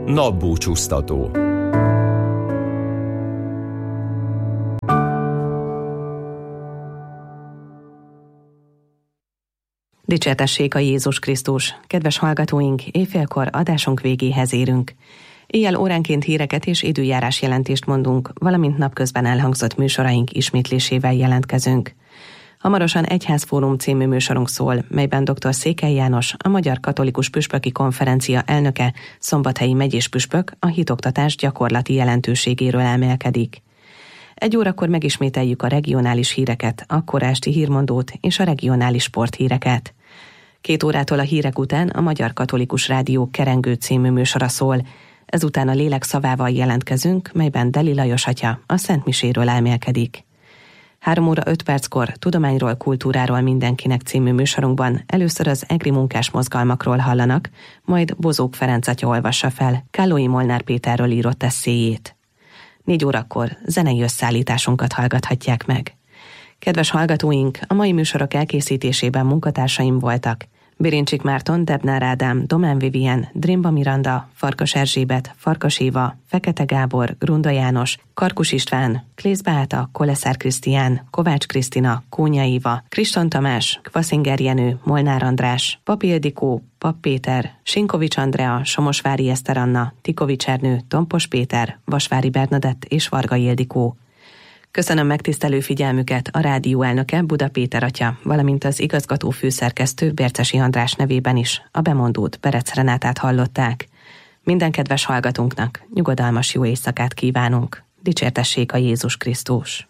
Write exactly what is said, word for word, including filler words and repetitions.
Napbúcsúztató. Dicsértessék a Jézus Krisztus! Kedves hallgatóink, éjfélkor adásunk végéhez érünk. Éjjel óránként híreket és időjárás jelentést mondunk, valamint napközben elhangzott műsoraink ismétlésével jelentkezünk. Hamarosan Egyházfórum című műsorunk szól, melyben dr. Székely János, a Magyar Katolikus Püspöki Konferencia elnöke, szombathelyi megyés püspök a hitoktatás gyakorlati jelentőségéről elmélkedik. Egy órakor megismételjük a regionális híreket, a kora esti hírmondót és a regionális sporthíreket. Két órától a hírek után a Magyar Katolikus Rádió Kerengő című műsora szól, ezután a lélek szavával jelentkezünk, melyben Deli Lajos atya a Szent Miséről elmélkedik. Három óra öt perckor Tudományról, kultúráról mindenkinek című műsorunkban először az egri munkás mozgalmakról hallanak, majd Bozók Ferenc atya olvassa fel Kállói Molnár Péterről írott esszéjét. Négy órakor zenei összeállításunkat hallgathatják meg. Kedves hallgatóink, a mai műsorok elkészítésében munkatársaim voltak: Birincsik Márton, Debnár Ádám, Domán Vivien, Drimba Miranda, Farkas Erzsébet, Farkas Éva, Fekete Gábor, Grunda János, Karkus István, Klész Beáta, Koleszár Krisztián, Kovács Krisztina, Kónya Éva, Kriston Tamás, Kvaszinger Jenő, Molnár András, Papi Ildikó, Pap Péter, Sinkovics Andrea, Somosvári Eszter Anna, Tikovics Ernő, Tompos Péter, Vasvári Bernadett és Varga Ildikó. Köszönöm megtisztelő figyelmüket a rádió elnöke, Buda Péter atya, valamint az igazgató főszerkesztő Bércesi András nevében is a bemondót, Berec Renátát hallották. Minden kedves hallgatónknak nyugodalmas jó éjszakát kívánunk. Dicsértessék a Jézus Krisztus!